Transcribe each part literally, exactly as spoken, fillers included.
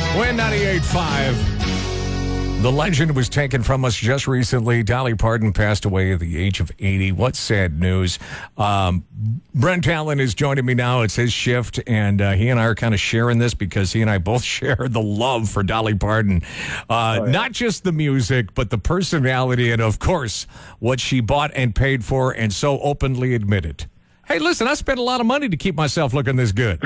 Win ninety-eight point five. The legend was taken from us just recently. Dolly Parton passed away at the age of eighty. What sad news. Um, Brent Allen is joining me now. It's his shift, and uh, he and I are kind of sharing this because he and I both share the love for Dolly Parton. Uh, oh, yeah. Not just the music, but the personality and, of course, what she bought and paid for and so openly admitted. Hey, listen, I spent a lot of money to keep myself looking this good.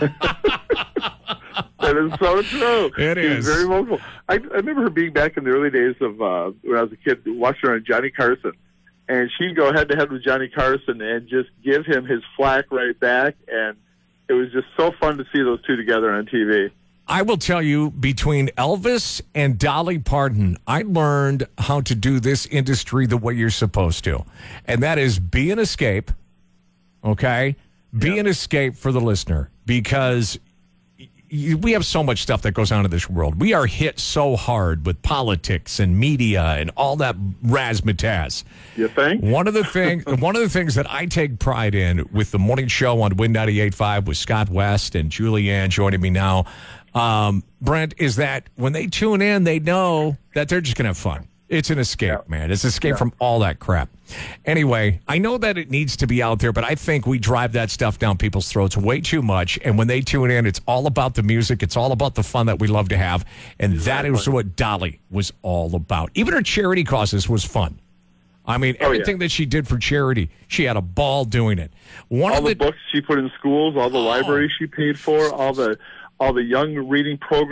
That is so true. It She's is. very emotional. I, I remember her being back in the early days of uh, when I was a kid, watching her on Johnny Carson. And she'd go head-to-head with Johnny Carson and just give him his flack right back. And it was just so fun to see those two together on T V. I will tell you, between Elvis and Dolly Parton, I learned how to do this industry the way you're supposed to. And that is be an escape, okay? Be Yeah. an escape for the listener, because we have so much stuff that goes on in this world. We are hit so hard with politics and media and all that razzmatazz. You think? One of the things, one of the things that I take pride in with the morning show on Win ninety-eight point five with Scott West and Julianne joining me now, um, Brent, is that when they tune in, they know that they're just going to have fun. It's an escape, Yeah. man. It's an escape Yeah. from all that crap. Anyway, I know that it needs to be out there, but I think we drive that stuff down people's throats way too much. And when they tune in, it's all about the music. It's all about the fun that we love to have. And Exactly. that is what Dolly was all about. Even her charity causes was fun. I mean, Oh, everything yeah. that she did for charity, she had a ball doing it. One All of the the books she put in schools, all the Oh. libraries she paid for, all the all the young reading programs.